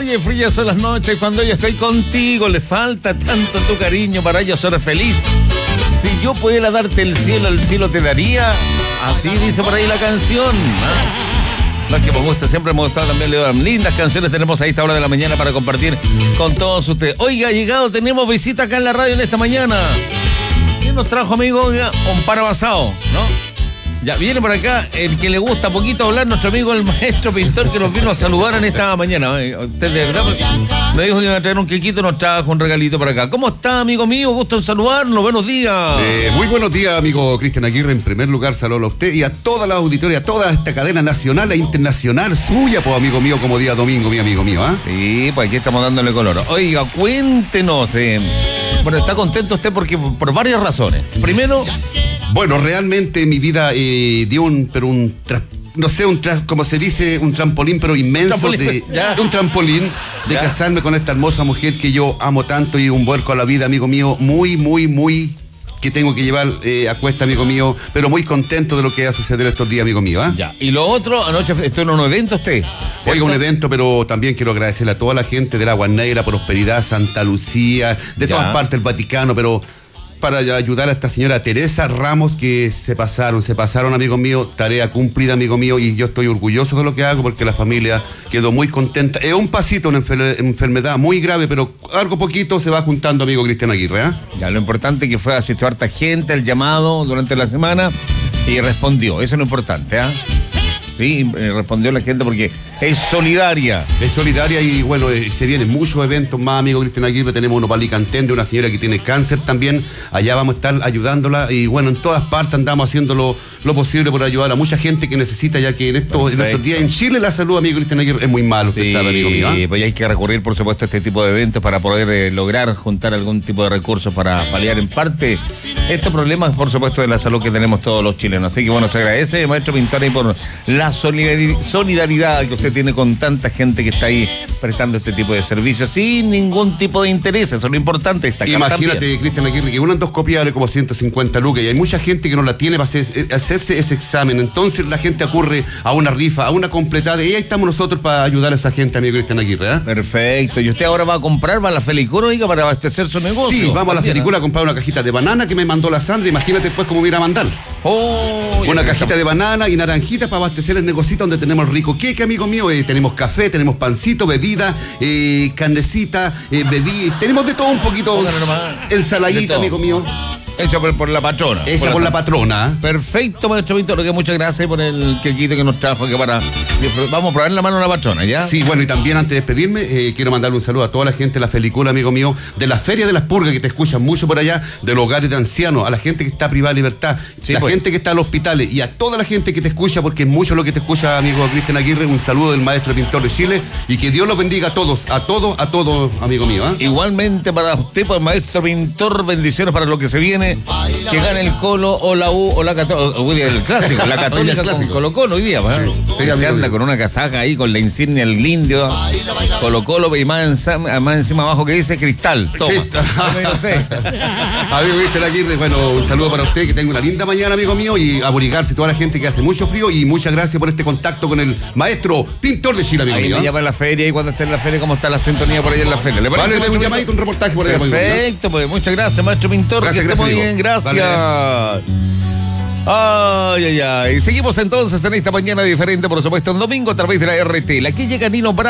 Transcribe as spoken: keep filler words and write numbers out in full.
Oye, frías son las noches cuando yo estoy contigo, le falta tanto tu cariño para yo ser feliz. Si yo pudiera darte el cielo, el cielo te daría. Así dice por ahí la canción. ¿Ah? Lo que me gusta, siempre me ha gustado también, Leo. Lindas canciones tenemos a esta hora de la mañana para compartir con todos ustedes. Oiga, ha llegado, tenemos visita acá en la radio en esta mañana. ¿Quién nos trajo, amigo? Oiga, Ompara Basao, ¿no? Ya viene por acá el que le gusta poquito hablar, nuestro amigo el maestro pintor que nos vino a saludar en esta mañana. Usted de verdad me dijo que iba a traer un quequito, nos trajo un regalito para acá. ¿Cómo está, amigo mío? Gusto en saludarlo. Buenos días. Eh, muy buenos días, amigo Cristian Aguirre. En primer lugar, saludo a usted y a toda la auditoría, a toda esta cadena nacional e internacional suya, pues, amigo mío, como día domingo, mi amigo mío, ¿ah? ¿eh? Sí, pues aquí estamos dándole color. Oiga, cuéntenos. Eh, bueno, está contento usted porque por varias razones. Primero... Bueno, realmente mi vida eh, dio un, pero un, tra, no sé, un tra, como se dice, un trampolín, pero inmenso, trampolín, de, ya. un trampolín de ya. casarme con esta hermosa mujer que yo amo tanto y un vuelco a la vida, amigo mío, muy, muy, muy, que tengo que llevar eh, a cuesta, amigo mío, pero muy contento de lo que va a suceder estos días, amigo mío. ¿eh? Ya, y lo otro, anoche estuvo en un evento usted. ¿Cierto? Oiga, un evento, pero también quiero agradecerle a toda la gente de la Guaneira, Prosperidad, Santa Lucía, de ya. todas partes del Vaticano, pero... para ayudar a esta señora Teresa Ramos, que se pasaron, se pasaron, amigo mío, tarea cumplida, amigo mío, y yo estoy orgulloso de lo que hago porque la familia quedó muy contenta. Es un pasito, una enfer- enfermedad muy grave, pero algo poquito se va juntando, amigo Cristian Aguirre. ¿eh? Ya, lo importante es que fue asistió a harta gente al llamado durante la semana y respondió, eso es lo importante, ¿ah? ¿eh? Sí, respondió la gente porque es solidaria. Es solidaria y bueno, eh, se vienen muchos eventos más, amigo Cristian Aguirre. Tenemos uno para Alicantén de una señora que tiene cáncer también. Allá vamos a estar ayudándola y bueno, en todas partes andamos haciendo lo, lo posible por ayudar a mucha gente que necesita, ya que en estos, en estos días en Chile la salud, amigo Cristian Aguirre, es muy malo, usted sí, sabe, amigo mío. ¿eh? Pues hay que recurrir, por supuesto, a este tipo de eventos para poder eh, lograr juntar algún tipo de recursos para paliar en parte estos problemas, por supuesto, de la salud que tenemos todos los chilenos. Así que bueno, se agradece, maestro Pintor, ahí por la solidaridad. solidaridad que usted tiene con tanta gente que está ahí prestando este tipo de servicios sin ningún tipo de interés, eso es lo importante. Está acá. Imagínate, Cristian Aguirre, que una endoscopia vale como ciento cincuenta lucas y hay mucha gente que no la tiene para hacer, hacerse ese examen, entonces la gente ocurre a una rifa, a una completada y ahí estamos nosotros para ayudar a esa gente, amigo Cristian Aguirre. ¿eh? Perfecto, y usted ahora va a comprar, va a la Felicura, oiga, para abastecer su negocio. Sí, vamos a la Felicura a comprar una cajita de banana que me mandó la Sandra, imagínate después cómo voy a ir a mandar. Oh, una cajita está... de banana y naranjita para abastecer el negocito donde tenemos rico queque, amigo mío, eh, tenemos café, tenemos pancito, bebida, eh, carnecita, eh, bebida, tenemos de todo un poquito, ensaladita, amigo mío. Hecha por, por la patrona. Hecha por, por la, la patrona. Perfecto, maestro Pintor, que muchas gracias por el quequito que nos trajo, que para vamos a probar la mano a la patrona, ¿ya? Sí, bueno, y también antes de despedirme, eh, quiero mandarle un saludo a toda la gente de la Felicula, amigo mío, de la Feria de las Purgas, que te escuchan mucho por allá, de los hogares de ancianos, a la gente que está privada de libertad, sí, la pues. gente que está en los hospitales, y a toda la gente que te escucha, porque es mucho lo que te escucha, amigo Cristian Aguirre, un saludo del maestro Pintor de Chile, y que Dios los bendiga a todos, a todos, a todos, amigo mío. ¿eh? Igualmente para usted, pues, maestro Pintor, bendiciones para lo que se viene, que el Colo o la U o la Católica, el clásico, la Católica con Colo Colo hoy día, ¿eh? Sí, sí, anda con una casaca ahí con la insignia, el indio, Colo Colo y más encima, más encima abajo que dice Cristal. Toma. Sí. No sé. Amigo Cristian Aguirre, bueno, un saludo para usted, que tenga una linda mañana, amigo mío, y abrigarse toda la gente que hace mucho frío y muchas gracias por este contacto con el maestro Pintor de Chile, amigo ahí mío. Ahí me llama en la feria y cuando esté en la feria, cómo está la sintonía por ahí en la feria. ¿Le parece? Vale, un llamadito, un reportaje por allá. Perfecto, pues muchas gracias, maestro Pintor. Gracias, que gracias, esté muy bien, gracias. Vale. Ay, ay, ay. Seguimos entonces en esta mañana diferente, por supuesto, un domingo a través de la R T. Aquí llega Nino Bravo.